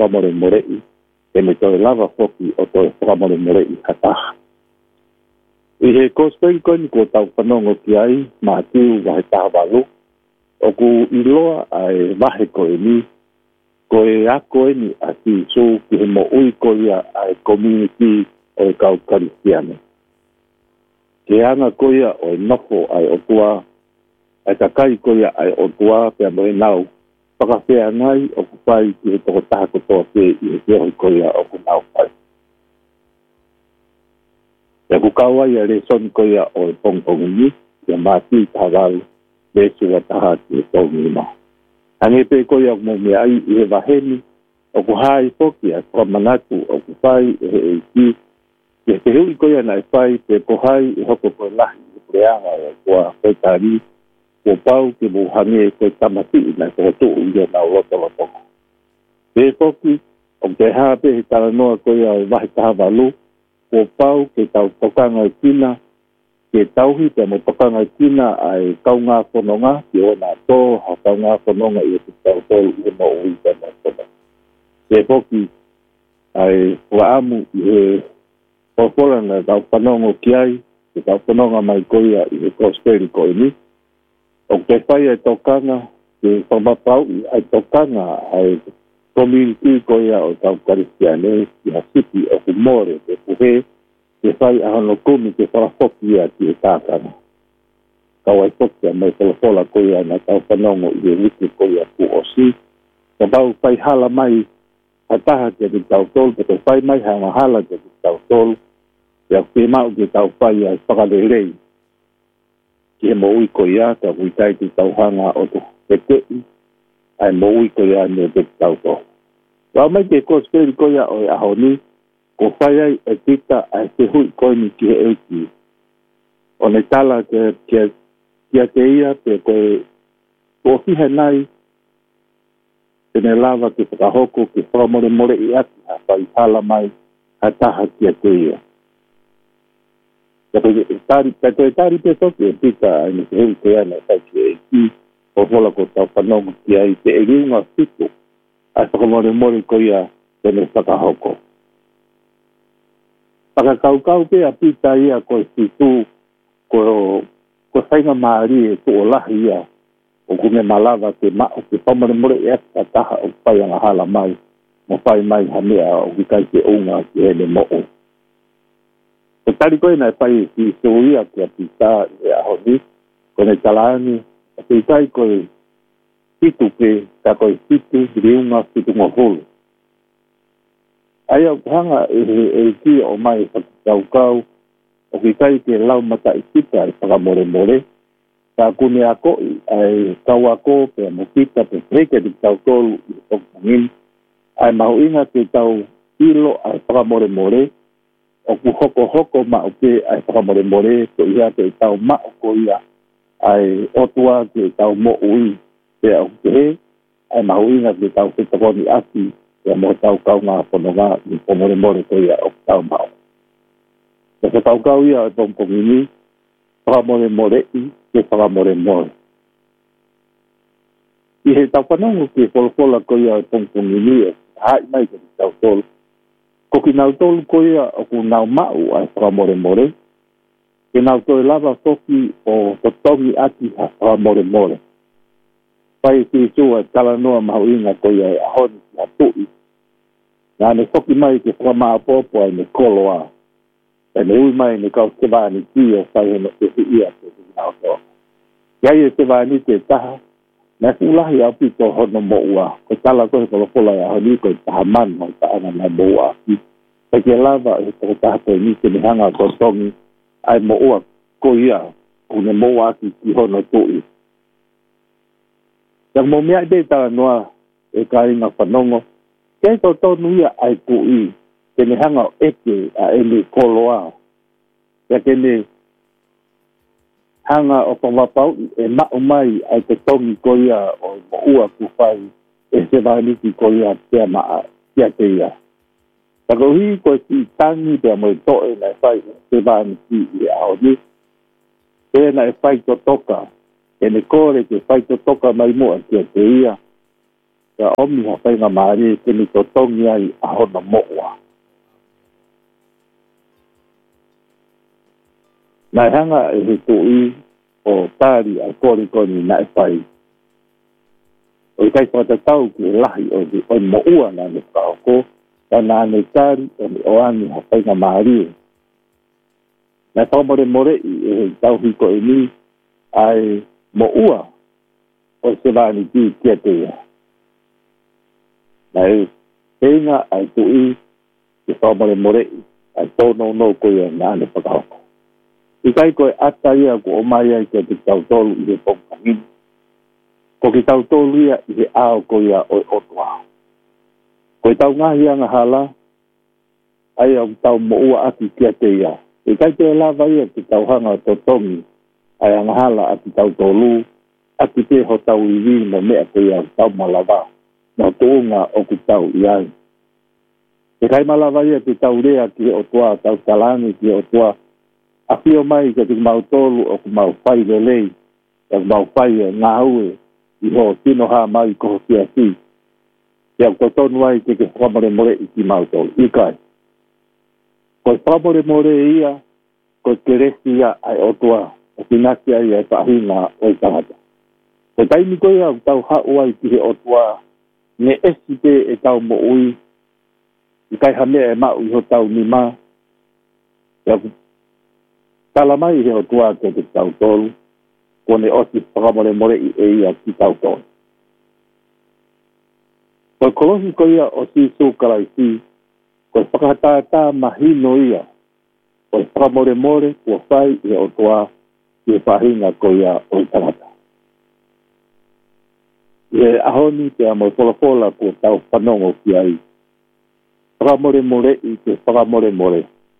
whakamore e me toi lava foki o toi whakamore hataha. I he kospei koni ko tau whanongo ki ai, mā tiu wahe taha walu, o ku iloa ai wahe ko e ni, ko e ako e ni a ki so ki he mo ui ko ia ai community o e kau karistiane. Ke anga ko ia o e nofo ai o tua, ai takai ko ia ai o tua pia mo e nau, whakawhea ngai o ku pai ki he toko taha kotoa pe i he kio ko ia o ku nau pai. Ya ku kawa ia le son ko ia o e pongpongi ni, ia māti tahawalu, le sua taha ki e tongi ma. Hange pe ko ia mo me ai i he waheni, o ku hai poki a kua manatu o ku pai e he e ki, ia te hui ko ia na e pai te pohai i hoko koe lahi i preanga o kua petari, ko pau ke mo hange koe tamati i na kua tuu ia na roto roto. Pe poki, o te hape he taranoa ko ia o wahi tahawalu, ko pau ke tau tokanga i kina, ke tauhi te mo tokanga i kina ai kaunga whanonga, ki o nā tō ha kaunga whanonga i te tau tōru i mo ui te mo whanonga. Ke poki ai whaamu i he whawhoranga tau whanonga ki ai, ke tau whanonga mai koia i he kosperi koi ni. O te whai ai tokanga, ke whamapau i ai tokanga ai community koia o tau karistiane, ki ha siti o kumore, ke puhe, ke whai ahono kumi ke wharafoki ia ki e tākana. Kawai foki a mai whalafola koia na tau whanongo i e wiki koia ku o si. Ka bau whai hala mai hataha ke te tau tolu, ke te whai mai hanga hala ke te tau tolu, ke a whemau ke tau whai a whakarelei. Ki he mo ui koia, ka witai te tau hanga o te tei, ai mo ui koia ni te tau tolu. Wā mai ke kosperi koia o e ahoni, ko whai ai e tita ai te hui koini ki he eiki. O ne tala kia te ia te koe ko fihe nai tene lava ki whakahoko ki whakamore i ati a whai hala mai a taha kia te ia. Kato e tari pe toki e tita ai ne te hui koia na whai ki eiki o whola ko tau whanongo ki ai te e riunga fitu a whakamore koia tene whakahoko. Pakakaukau pe a pita ia ko situ ko whainga maari e tu o lahi ia o kume malava ke mao ke whamaremore e ata taha o whaianga hala mai mo whai mai hamea o kikai ke unga ki hene mo'o. Ko tari koe nai whai ki suia ki a pita e ahoni ko ne talaani a pitai koe fitu pe ka koe fitu riunga fitu ngofulu. Ai au hanga e ki o mai whakaukau o ki kai ke lau mata i kita i whakamore. Ka kune ako ai kau ako pe mo kita pe preke di tau tolu i tokangin. Ai mahu inga ke tau ilo ai whakamore o ku hoko ma uke ai whakamore ko ia ke tau ma ko ia ai otua ke tau mo ui pe au ke ai mahu inga ke tau ke takoni aki ia mo tau kau ngā whanonga i whakamore ko ia o tau mao. E ka tau kau ia o tōmpongini, whakamore i ke whakamore. I he tau whanongo ke wholofola ko ia o tōmpongini e hai mai ke tau tolu. Ko ki nau tolu ko ia o ku nau mau ai whakamore. Ke nau toi lava whoki o totongi ati ha whakamore. Pai ki sua talanoa mahu inga ko ia e ahoni ki a tui. Nā ne whoki mai ke whakamā popo ai ne koloa. E ne ui mai ne kau te wāni ki o whai heno te ia te nau tō. Iai e te wāni te taha, nā kulahi au pito hono mo ua. Ko tala koe kolofola e ahoni koe taha man mo ta ana nai mo ua ki. Pai ke lava e toko taha koe ni te hanga ko tongi ai mo ua ko ia kune mo ua ki hono tui. Yang mo mea te tala noa e ka inga whanongo, kei tō tonu ia ai kui, kene hanga o eke a ene koloa. Ia kene hanga o pawapau e mao mai ai te tongi ko ia o mo ua ku whai e se wāniki ko ia pia maa kia te ia. Tako hi ko si tangi pia mo i toe na e whai se wāniki i ao ni. Pia na e whai to toka, ene kore ke whai to toka mai mua kia te ia. ka omi hapai ngā maari ke ni totongi ai ahona mo'ua. Nai hanga e he tui o tāri a kore koni na e whai. O i kai whatatau ki e lahi o mo'ua nā ne whaoko, ka nā ne tāri o ni oani hapai ngā maari. Nai whamore more i e he tauhiko e ni ai mo'ua o se vāni ki kia teia. Nai teinga ai tui ki whamore more i ai tōno no koe nā ne whakaoko. I kai koe ata ia ko o mai ai ke te tautolu i he pongkangini. Ko ki tautolu ia i he ao ko ia o otua. Ko i tau ngahi anga hala, ai au tau mo'ua aki kia te ia. I kai te lava ia ki tauhanga o totongi, ai anga hala aki tautolu, aki te ho tau iwi no mea ko ia tau malava, no tuunga o ki tau iai. I kai malava ia ki tau rea ki otua, tau talangi ki otua, a fio mai ka te mau tolu o ku mau whai lelei, ka mau whai ngā ue, i ho tino ha mai ko kia si. Ia ko tonu ai ke whamare more i ki mau tolu, i kai. Ko whamare more ia, ko ke resi ia ai otua, o ki naki ai ai pahinga o i tangata. Ko taimi koe au tau hau ai ki he otua, ne esi te e tau mo ui, i kai hamea e mau i ho tau ni ma, ia tala mai he o tua ke te tautolu, kone osi whakamore more i e ia ki tautolu. Koe kolosi ko ia o si sūkarai si, koe whakatātā mahino ia, koe whakamore more kua whai he o tua ki e whahinga ko ia o i tangata. I ahoni te amo polapola kua tau whanongo ki ai. Whakamore more i te whakamore more.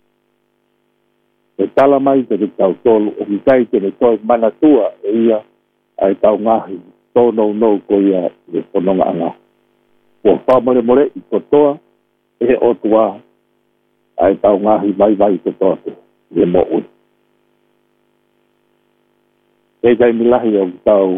E tala mai te tau tolu, o ki kai te ne toi manatua e ia, ai tau ngahi, tōnou nou ko ia e whanonga anga. Kua whamare more i kotoa, e he otua, ai tau ngahi vai kotoa te, e mo ui. E kai milahi o tau,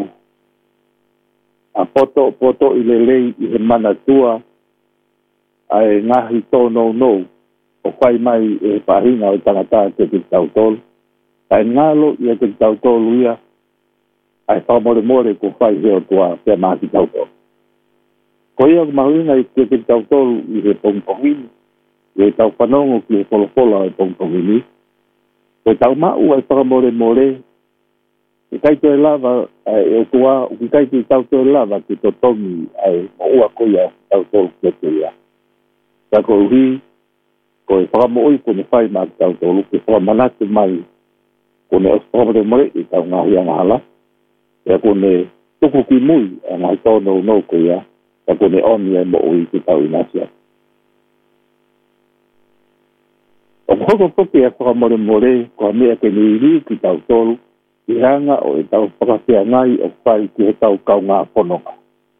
a poto i lelei i he manatua, ai ngahi tōnou nou, o whai mai e pahinga o tangata te te tautolu. Ai ngalo i te tautolu ia, ai whamore more ko whai heo tua te māti tautolu. Ko ia mahuinga i te tautolu i he pongpongini, i he tau whanongo ki he polopola o pongpongini. Ko tau mau ai whamore more, i kai te lava e o tua, i kai te tautolu lava ki to tongi ai maua ko ia tautolu ki te ia. Tako uhi, ko e whakamooi ko ne whai mā tau tolu, ke whakamanate mai ko ne oswhamare more i tau ngahi anga hala, e ko ne tuku ki mui a ngai tōnou no ko ia, e ko ne oni e mo ui ki tau inasia. O hoko toki e whakamore more, ko a mea ke ni iri ki tau tolu, i hanga o e tau whakawhia ngai o whai ki he tau kau ngā whanonga.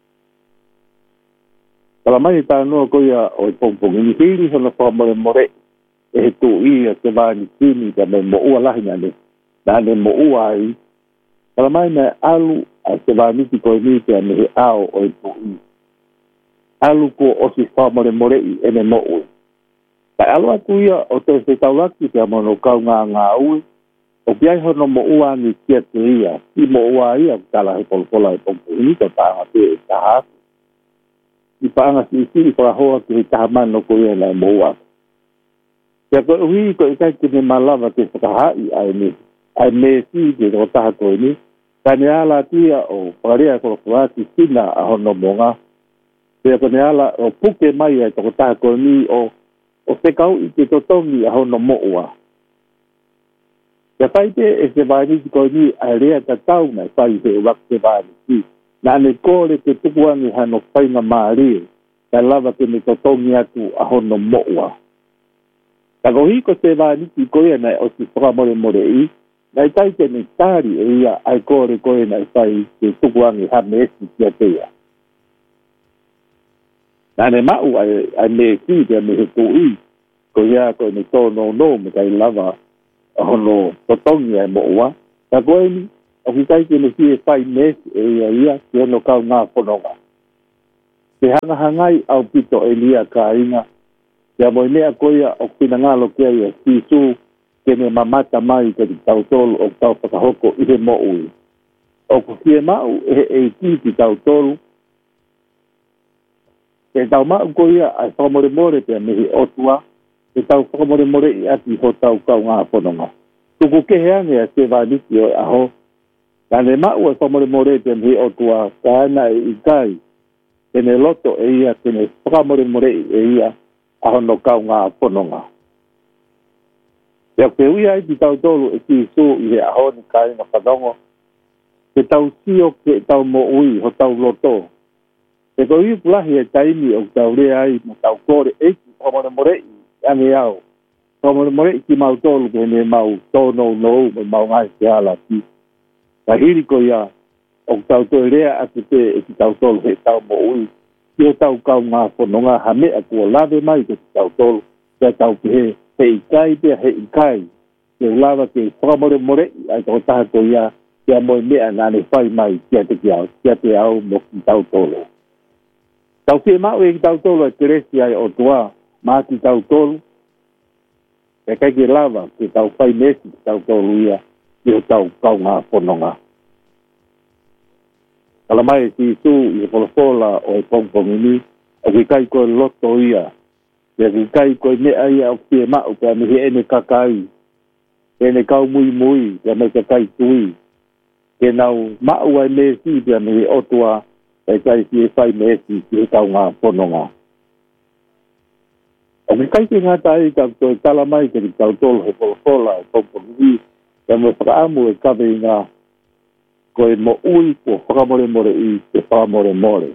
Kala mai tā noa ko ia o i pongpong. Ini hiri hana whamare more e he tū ia te vāni kini ka me mo ua lahi ngane. Nā ne mo ua ai. Kala mai me alu a te vāni ki koe ni te me he ao o i tū ia. Alu ko osi whamare more i ene mo ue. Kai alu aku ia o te se taulaki te amono kau ngā ue. O piai hono mo ua ni kia te ia. I mo ua ia kala he polopola e pongpong. Ini ka tānga te e tahaki. I paanga si i whakahoa ki he tahamano ko ia nai moua. Kia koe uhi ko i kai ki ne malawa te whakahai ai me si ke o taha koe ni. Ka ne ala tia o whakarea ko whakati sina a hono monga. Kia ko ne ala o puke mai ai toko taha koe ni o se kau i te totongi a hono moua. Kia whaite e se vāni ki koe ni ai rea ta tau mai whai te uwak se vāni ki. Nā ne kōre te tukuangi hano whainga maari, ka lava ke me totongi atu a hono moua. Ka kohi ko te wāniki koe nei o si whakamore more i, nei tai te ne tāri e ia ai kōre koe nei whai te tukuangi hame esi kia teia. Nā ne mau ai me si te me he tui, ko ia koe ne tōno no me kai lava a hono totongi ai moua, ka koe ni, o ki kai te ne si e whai mes e ia, ki ono kau ngā whanonga. Te hanga hangai au pito e lia ka inga. Ia mo mea koia o pinangalo kia ia sisu ke me mamata mai ke tau tolu o tau pakahoko i he mo ui. O ku kie mau e ki tau tolu. Ke tau mau koia ai whakamore more pia mehi otua. Ke tau whakamore more i ati ho tau kau ngā pononga. Tuku keheange a te vāniki o aho. Kane mau ai whakamore more pia mehi otua ka ana i kai. Kene loto e ia, kene whakamore more e ia. Aho no kau ngā pononga. Ia ke ui ai ki tau tolu e ki su i he aho ni kai na whanongo. Ke tau sio ke tau mo ui ho tau loto. Ke ko i pulahi e taimi o tau rea ai mo tau kore e ki whamone morei ange au. Whamone morei ki mau tolu ke ne mau tono no me mau ngai ke ala ki. Ka hiri ko ia o tau toi rea atu te e ki tau tolu he tau mo ui. Ki tau kau ngā whanonga ha mea kua lawe mai ke tau tolu. Ke tau ke he ikai pia he ikai. Ke ulawa ke whamone morei ai tau taha ko ia. Kia moe mea nane whai mai kia te au mo ki tau tolu. Tau kia mau e ki tau tolu e keresi ai o tua, maa ki tau tolu. E kai ke lava ke tau whai mesi ki tau tolu ia, ki o tau kau ngā whanonga. Kala mai e ki su i e polofola o e pongpongi ni, o ki kai koe loto ia. Ia ki kai koe mea ia o kia mau kia mihi ene kakai. Ene kau mui mui, kia me kakai tui. Ke nau mau ai mesi pia mihi otua e kai si e whai mesi ki e tau ngā pononga. O me kai ke ngā tai ka toi tala mai ke tau tolu he polofola e pongpongi e me whakaamu e kawe i ngā koe mo ui ko whakamore more i te whakamore more.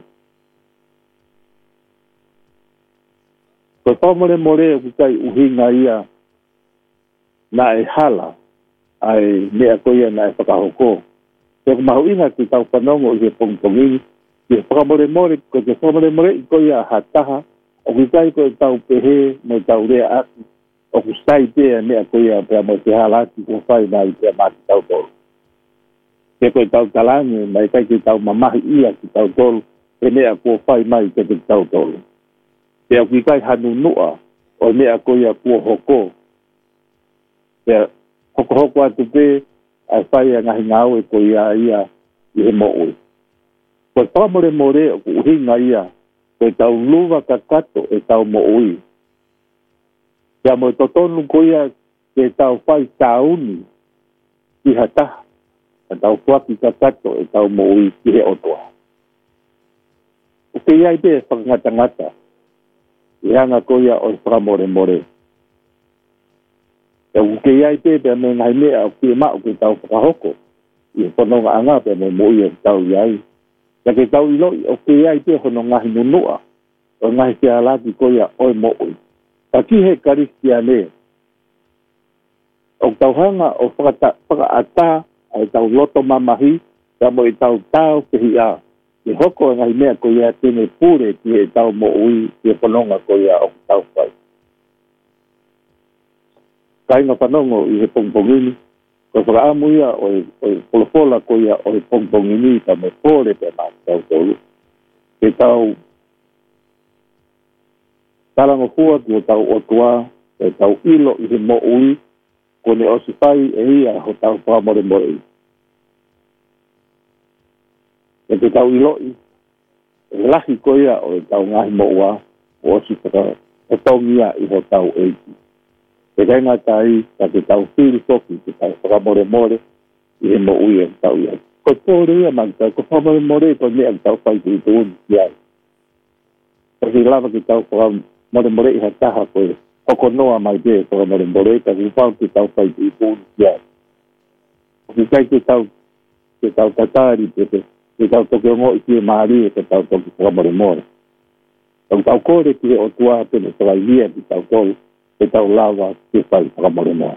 Koe whakamore more o ki kai uhinga ia na e hala ai mea koia na e whakahoko. Te mahu inga ki tau whanongo i he pongpongi, ki whakamore more, ko te whakamore more i koia hataha, o ki kai koe tau pehe, me tau rea ati, o ku sai pea mea koia pea mo te halati ko whai mai pea mati tau tolu. Te koe tau talangi, mai kai ki tau mamahi ia ki tau tolu, e mea ko whai mai ke te tau tolu. Te o ki kai hanu nua, o mea koia kua hoko. Te hoko atu pe, ai whai a ngahi ngāu e ko ia i he mo ui. Koe whamore more o ku uhinga ia, koe tau luwa kakato e tau mo ui. Kia mo totonu ko ia ke tau whai tauni ki hataha, ka tau whaki kakato e tau mo ui ki he otoa. O ke iai pe e whakangata-ngata, i hanga ko ia o whamore more. E uke iai pepe me ngai mea o kia mao ke tau whakahoko. I whanonga anga pe me mo ia tau iai. Ia ke tau iloi o ke iai pe hono ngahi nunua. O ngahi kia alaki ko ia oi mo ui. Ka ki he karistia ne. O tau hanga o whakaata ai tau loto mamahi. Ka mo i tau tau pehi a. I hoko ngahi mea ko ia tene pure ki he tau mo ui. I whanonga ko ia o tau whai. Kai nga whanongo i he pongpongini, ko whakaamu ia o polofola ko ia o he pongpongini ka me pōre pe mā tau tolu. Ke tau tarango hua ki o tau otua, ke tau ilo i he mo ui, ko ne osi whai e ia ho tau whamore more i. Ke tau ilo i, e lahi ko ia o tau ngahi mo ua, o osi whakatongia i ho tau eiki. E renga tai, ka te tau whiri toki, te tau whakamore more, i he mo ui e tau iai. Ko tōre ia mangta, ko whamore more, ko mea tau whai ki tūni ki ai. Ka ki lava ki tau whakamore more i hataha koe, hoko noa mai te whakamore more, ka ki whau ki tau whai ki tūni ki ai. Ki kai ke tau tatari, ke tau toke ongo i ki e maari e ke tau toki whakamore more. Tau kore ki e o tua tene whakai lia ki tau tolu, e tau lava ki whai whakamore more.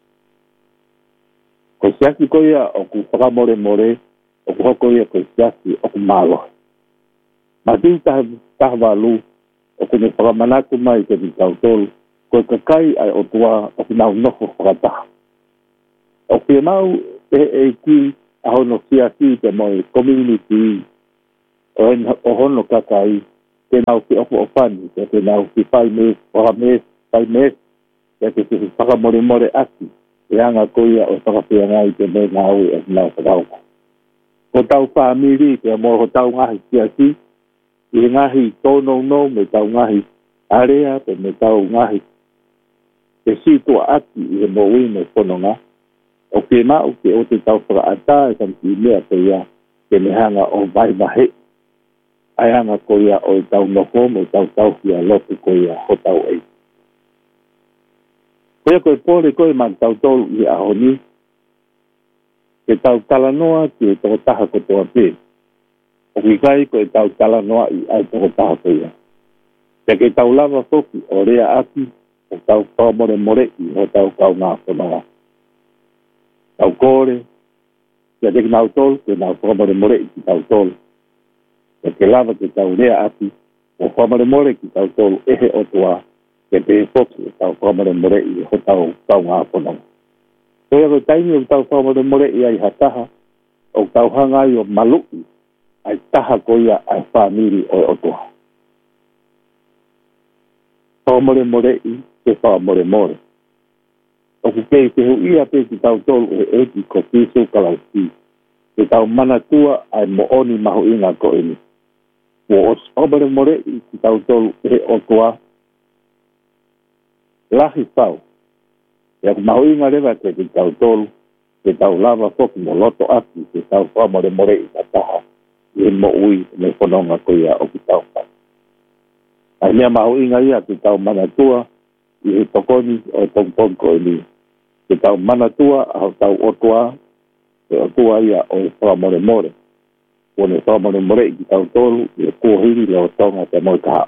Ko siaki ko ia o ku whakamore more, o ku hoko ia ko siaki o ku malo. Ma tiu taha walu, o ku ne whakamanaku mai ke ni tau tolu, ko e kakai ai o tua o ku nau nofo whakataha. O ku e mau e ki a hono siaki te moi community o hono kakai, ke nau ki opo ofani, ke nau ki pai mes, pai mes, ke ki whakamore more aki, e anga koia o whakapia ngai ke me ngau e nau whakauka. Ko tau whamiri, ke mo ho tau ngahi kia si, i ngahi tono no me tau ngahi area, pe me tau ngahi ke si tua aki i mo wine whanonga, o ke mau ke o te tau whakaata e kam ki mea te ia, ke me hanga o vai mahe, ai hanga ko ia o tau noko mo tau kia lopu ko ia ho tau ei. Koia koe pōre koe man tau tolu i ahoni, ke tau talanoa ki e toko taha ko toa pē. O ki kai koe tau talanoa i ai toko taha ko ia. Ke tau lava foki o rea aki, o tau whamore more i o tau kau ngā whanonga. Tau kore, ke teki nau tolu, ke nau whamore more i ki tau tolu. Ke lava ke tau rea aki, o whamore more ki tau tolu ehe o tua, ke te foki tau whamare more i ho tau ngā whanonga. Koia koe taimi o tau whamare more i ai hataha, o tau hanga i o maluki, ai taha koia ai whamiri o otoa. Whamare more i te whamare more. O ku kei te hu ia pe ki tau tolu e eki ko piso kalau si, ke tau mana tua ai mooni mahu inga ko ini. O whamare more i ki tau tolu e otoa, lahi tau. E aku mahu inga rewa ke ki tau tolu, ke tau lava foki mo loto aki, ke tau whamare more i ka taha, i mo ui me whanonga ko ia o ki tau pai. Ai mea mahu inga ia ke tau mana tua, i he tokoni o tongpon ko ini. Ke tau mana tua, au tau otua, ke otua ia o e whamare more. Kone whamare more i ki tau tolu, i e kuahiri leo tonga te moi kaha.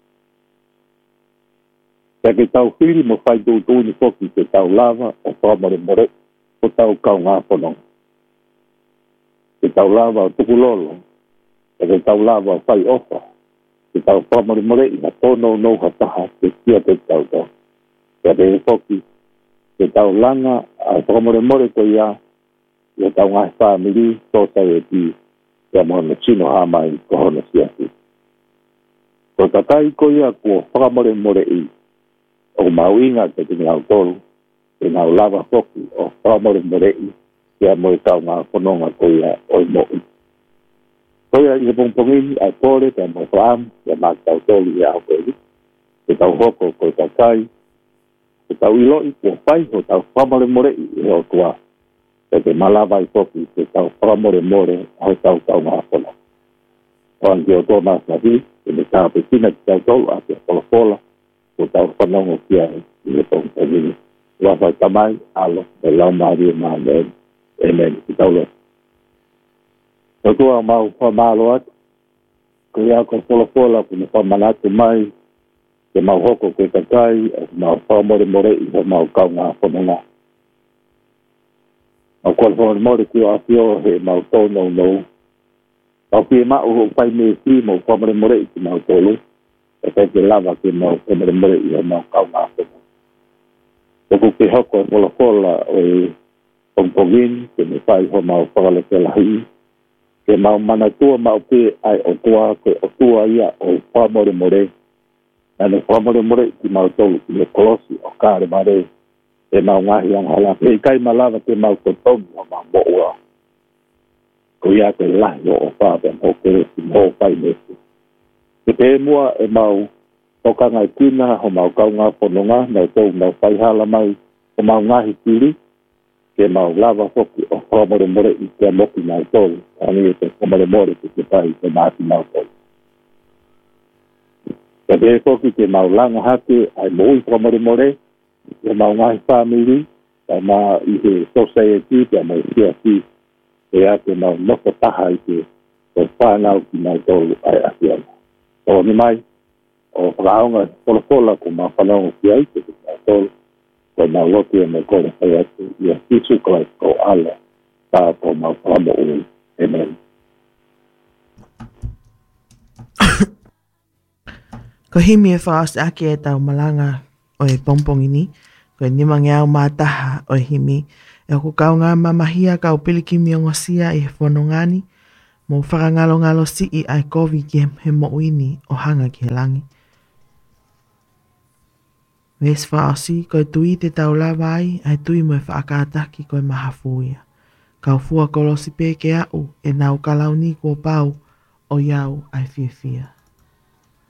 Ke tau whiri mo whai tūtūni whoki ke tau lava o whamare more o tau kau ngā whanonga. Ke tau lava o tukulolo, ke tau lava o whai ofa, ke tau whamare more i na tono no hataha ke kia te tau tau. Ke te whoki, ke tau langa a whamare more ko ia, i tau ngā whamiri tōtai e ti, ke mohana chino hamai ko hona siasi. Ko takai ko ia ko whamare more i, o mauinga te te ngau tolu, te ngau lava whoki o whamore morei, kia moe tau ngā whanonga koia o i mo'i. Koia i he pongpongini ai kore, te mo whaam, te mā tau tolu i au koe, te tau hoko koe tau kai, te tau iloi kua whai ho tau whamore morei i heo tua, te malava i whoki te tau whamore more ho tau ngā whanonga. Oan ki o tō nā sahi, te me tā pekina ki tau tolu a te whalafola, o tau whanonga kia i le pongpongini. Wawhai tamai, alo, e lau maari e maa meen, e meen ki tau le. O tua mau whamalo atu, ko ia ko whalafola kuna whamanatu mai, ke mau hoko koe kakai, e mau whamore more i ho mau kau ngā whanonga. Au kua whamore more ki o awhio he mau tōno nou. Au pia mau ho whai me si mau whamore more i ki mau tōlu, e te lava ki mau whamore more i ho mau kau ngā whanonga. Oku ke hoko e whalafola o e pongpongini, ke me whai ho mau whakale ke lahi, ke mau manatua mau pe ai o tua, ke o tua ia o whamore more, ane whamore more ki mau tolu ki le kolosi o kāre mare, e mau ngahi ang hala, e kai malava ke mau kotongi o mau moua, ko ia ke lahi o whape o ke si mo whai mesi. Ke te mua e mau toka ngai kina, ho mau kau ngā whanonga, nau tau nau whai hala mai, ho mau ngahi kiri, ke mau lava whoki o whamore more i te moki nau tau, ani e te whamore more ki te pai te māti nau tau. Ke te whoki ke mau langa hake, ai mui whamore more, ke mau ngahi whamiri, ai mā i he society, ke mau kia ki, e a ke mau noko taha i te, o whanau ki nau tau ai asiana. O ni mai, o whakaonga whalafola ko mā whanonga ki ai, ke te tau ko mā lotu e me kore whai atu, i a tisu kai ko ala, tā ko mā whamo ui, amen. Ko himi e whaas ake e tau malanga o e pongpongini, ko e nimangi au mātaha o e himi, e ko kau ngā mamahia kau pilikimi o ngosia i he whanongani, Mo whakangalo si I ai kovi ki he mo'uini o hanga ki he langi. Ves whaosi koe tui te taulawa ai tui mo e whaakataki koe mahafuia. Kau fua kolosi pē ke au e nau kalauni kua pau o iau ai fia fia.